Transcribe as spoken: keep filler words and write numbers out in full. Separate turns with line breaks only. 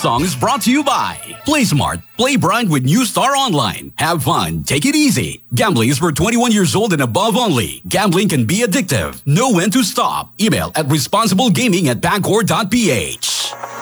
song is brought to you by Play Smart. Play Bright with New Star Online. Have fun. Take it easy. Gambling is for twenty-one years old and above only. Gambling can be addictive. Know when to stop. Email at responsiblegaming at bangor dot p h.